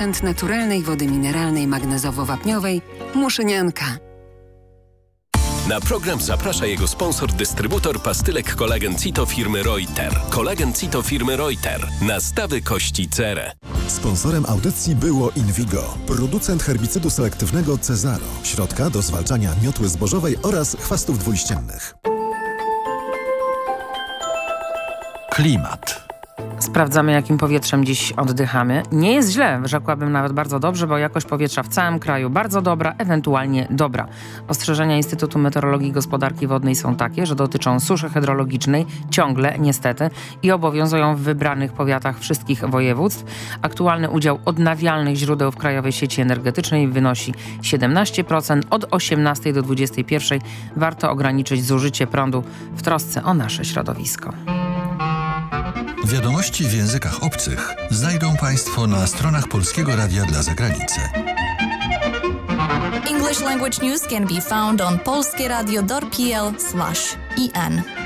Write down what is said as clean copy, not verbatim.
producent naturalnej wody mineralnej magnezowo-wapniowej Muszynianka. Na program zaprasza jego sponsor, dystrybutor pastylek Kolagen Cito firmy Reuter. Kolagen Cito firmy Reuter. Nastawy kości cerę. Sponsorem audycji było Invigo, producent herbicydu selektywnego Cezaro, środka do zwalczania miotły zbożowej oraz chwastów dwuliściennych. Klimat. Sprawdzamy, jakim powietrzem dziś oddychamy. Nie jest źle, rzekłabym nawet bardzo dobrze, bo jakość powietrza w całym kraju bardzo dobra, ewentualnie dobra. Ostrzeżenia Instytutu Meteorologii i Gospodarki Wodnej są takie, że dotyczą suszy hydrologicznej ciągle, niestety, i obowiązują w wybranych powiatach wszystkich województw. Aktualny udział odnawialnych źródeł w krajowej sieci energetycznej wynosi 17%. Od 18 do 21 warto ograniczyć zużycie prądu w trosce o nasze środowisko. Wiadomości w językach obcych znajdą Państwo na stronach Polskiego Radia dla Zagranicy. English language news can be found on polskieradio.pl/en.